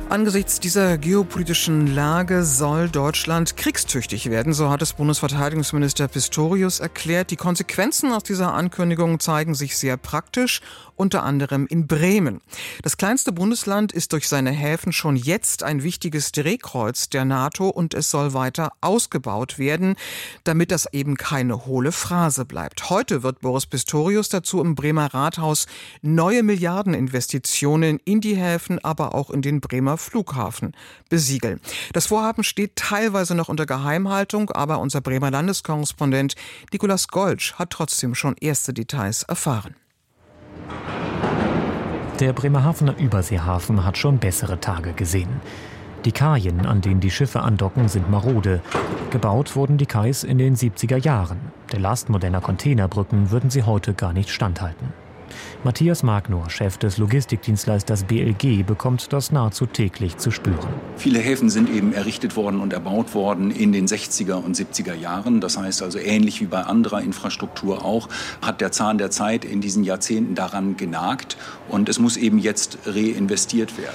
Angesichts dieser geopolitischen Lage soll Deutschland kriegstüchtig werden, so hat es Bundesverteidigungsminister Pistorius erklärt. Die Konsequenzen aus dieser Ankündigung zeigen sich sehr praktisch, unter anderem in Bremen. Das kleinste Bundesland ist durch seine Häfen schon jetzt ein wichtiges Drehkreuz der NATO und es soll weiter ausgebaut werden, damit das eben keine hohle Phrase bleibt. Heute wird Boris Pistorius dazu im Bremer Rathaus neue Milliardeninvestitionen in die Häfen, aber auch in den Bremer Flughafen besiegeln. Das Vorhaben steht teilweise noch unter Geheimhaltung, aber unser Bremer Landeskorrespondent Nicolas Goltsch hat trotzdem schon erste Details erfahren. Der Bremerhavener Überseehafen hat schon bessere Tage gesehen. Die Kajen, an denen die Schiffe andocken, sind marode. Gebaut wurden die Kais in den 70er Jahren. Der Last moderner Containerbrücken würden sie heute gar nicht standhalten. Matthias Magnor, Chef des Logistikdienstleisters BLG, bekommt das nahezu täglich zu spüren. Viele Häfen sind eben errichtet worden und erbaut worden in den 60er und 70er Jahren. Das heißt also, ähnlich wie bei anderer Infrastruktur auch, hat der Zahn der Zeit in diesen Jahrzehnten daran genagt. Und es muss eben jetzt reinvestiert werden.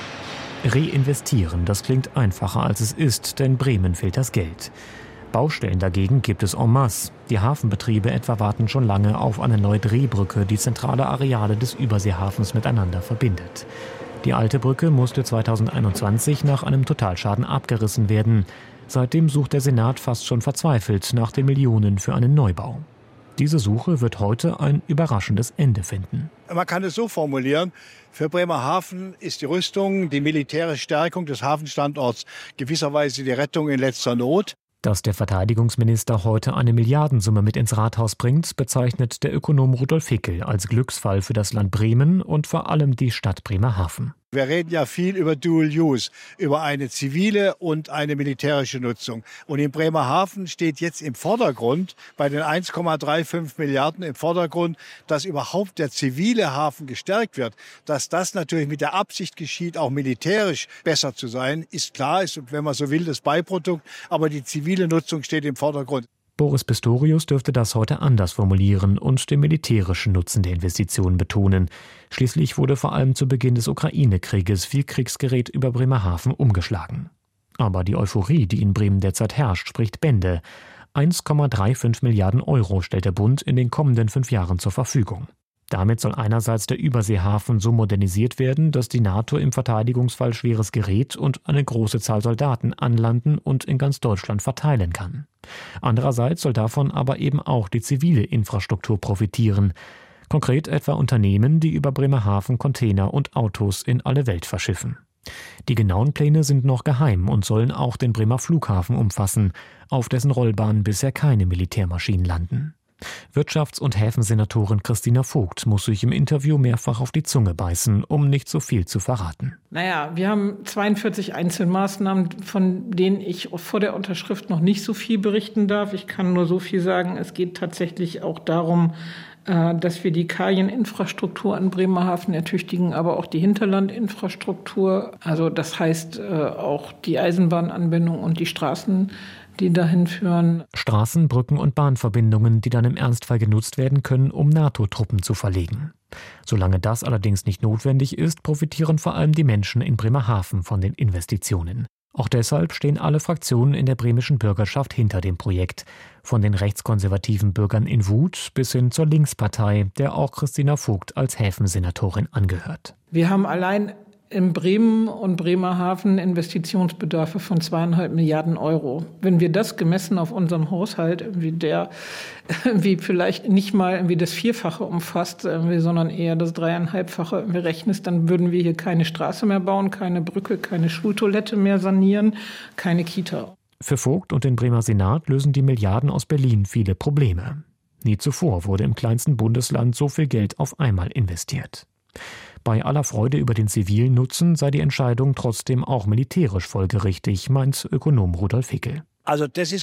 Reinvestieren, das klingt einfacher als es ist, denn Bremen fehlt das Geld. Baustellen dagegen gibt es en masse. Die Hafenbetriebe etwa warten schon lange auf eine neue Drehbrücke, die zentrale Areale des Überseehafens miteinander verbindet. Die alte Brücke musste 2021 nach einem Totalschaden abgerissen werden. Seitdem sucht der Senat fast schon verzweifelt nach den Millionen für einen Neubau. Diese Suche wird heute ein überraschendes Ende finden. Man kann es so formulieren, für Bremerhaven ist die Rüstung, die militärische Stärkung des Hafenstandorts gewisserweise die Rettung in letzter Not. Dass der Verteidigungsminister heute eine Milliardensumme mit ins Rathaus bringt, bezeichnet der Ökonom Rudolf Hickel als Glücksfall für das Land Bremen und vor allem die Stadt Bremerhaven. Wir reden ja viel über Dual Use, über eine zivile und eine militärische Nutzung. Und in Bremerhaven steht jetzt im Vordergrund, bei den 1,35 Milliarden im Vordergrund, dass überhaupt der zivile Hafen gestärkt wird. Dass das natürlich mit der Absicht geschieht, auch militärisch besser zu sein, ist klar, ist, wenn man so will, das Beiprodukt. Aber die zivile Nutzung steht im Vordergrund. Boris Pistorius dürfte das heute anders formulieren und den militärischen Nutzen der Investitionen betonen. Schließlich wurde vor allem zu Beginn des Ukraine-Krieges viel Kriegsgerät über Bremerhaven umgeschlagen. Aber die Euphorie, die in Bremen derzeit herrscht, spricht Bände. 1,35 Milliarden Euro stellt der Bund in den kommenden 5 Jahren zur Verfügung. Damit soll einerseits der Überseehafen so modernisiert werden, dass die NATO im Verteidigungsfall schweres Gerät und eine große Zahl Soldaten anlanden und in ganz Deutschland verteilen kann. Andererseits soll davon aber eben auch die zivile Infrastruktur profitieren. Konkret etwa Unternehmen, die über Bremerhaven Container und Autos in alle Welt verschiffen. Die genauen Pläne sind noch geheim und sollen auch den Bremer Flughafen umfassen, auf dessen Rollbahn bisher keine Militärmaschinen landen. Wirtschafts- und Häfensenatorin Christina Vogt muss sich im Interview mehrfach auf die Zunge beißen, um nicht so viel zu verraten. Wir haben 42 Einzelmaßnahmen, von denen ich vor der Unterschrift noch nicht so viel berichten darf. Ich kann nur so viel sagen, es geht tatsächlich auch darum, dass wir die Kajeninfrastruktur an Bremerhaven ertüchtigen, aber auch die Hinterlandinfrastruktur. Also das heißt auch die Eisenbahnanbindung und die Straßen, die dahin führen. Straßen, Brücken und Bahnverbindungen, die dann im Ernstfall genutzt werden können, um NATO-Truppen zu verlegen. Solange das allerdings nicht notwendig ist, profitieren vor allem die Menschen in Bremerhaven von den Investitionen. Auch deshalb stehen alle Fraktionen in der bremischen Bürgerschaft hinter dem Projekt. Von den rechtskonservativen Bürgern in Wut bis hin zur Linkspartei, der auch Christina Vogt als Häfensenatorin angehört. Wir haben allein in Bremen und Bremerhaven Investitionsbedarfe von 2,5 Milliarden Euro. Wenn wir das gemessen auf unserem Haushalt, der vielleicht nicht mal das Vierfache umfasst, sondern eher das 3,5-fache rechnest, dann würden wir hier keine Straße mehr bauen, keine Brücke, keine Schultoilette mehr sanieren, keine Kita. Für Vogt und den Bremer Senat lösen die Milliarden aus Berlin viele Probleme. Nie zuvor wurde im kleinsten Bundesland so viel Geld auf einmal investiert. Bei aller Freude über den zivilen Nutzen sei die Entscheidung trotzdem auch militärisch folgerichtig, meint Ökonom Rudolf Hickel. Also das ist